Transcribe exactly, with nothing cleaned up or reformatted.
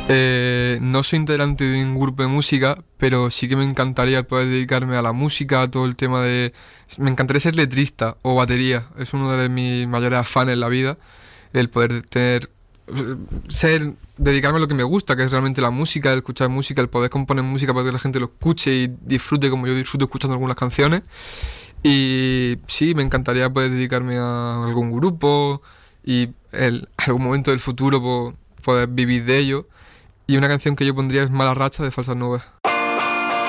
Eh, no soy integrante de un grupo de música, pero sí que me encantaría poder dedicarme a la música, a todo el tema de... Me encantaría ser letrista o batería, es uno de mis mayores afanes en la vida, el poder tener... ser... dedicarme a lo que me gusta, que es realmente la música, el escuchar música, el poder componer música para que la gente lo escuche y disfrute como yo disfruto escuchando algunas canciones. Y sí, me encantaría poder dedicarme a algún grupo y en algún momento del futuro po- poder vivir de ello. Y una canción que yo pondría es Mala Racha de Falsas Nubes.